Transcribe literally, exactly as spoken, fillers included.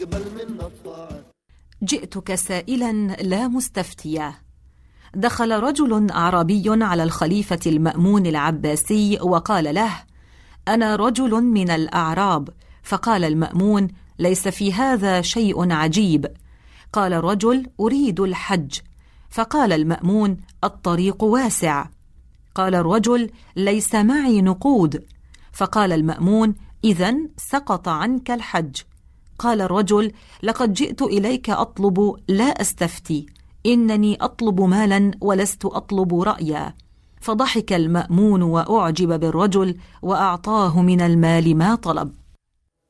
ويقبل منا الطاعات. جئتك سائلا لا مستفتيا. دخل رجل أعرابي على الخليفة المأمون العباسي وقال له: أنا رجل من الأعراب. فقال المأمون: ليس في هذا شيء عجيب. قال الرجل: أريد الحج. فقال المأمون: الطريق واسع. قال الرجل: ليس معي نقود. فقال المأمون: إذن سقط عنك الحج. قال الرجل: لقد جئت إليك أطلب لا أستفتي، إنني أطلب مالا ولست أطلب رأيا. فضحك المأمون وأعجب بالرجل وأعطاه من المال ما طلب.